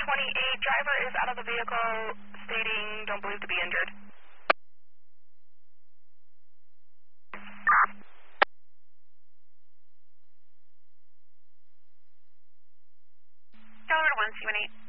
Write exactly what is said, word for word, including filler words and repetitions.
twenty-eight, driver is out of the vehicle, stating don't believe to be injured. Delaware one, C one eight.